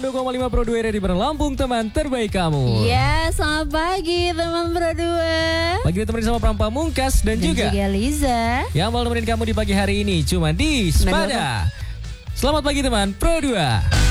92,5 Pro 2 di Lampung, teman terbaik kamu. Ya, selamat pagi teman Pro 2. Pagi ditemani sama Pram Pamungkas dan juga Liza. yang mau nemenin kamu di pagi hari ini cuma di Spada. Selamat pagi teman Pro 2.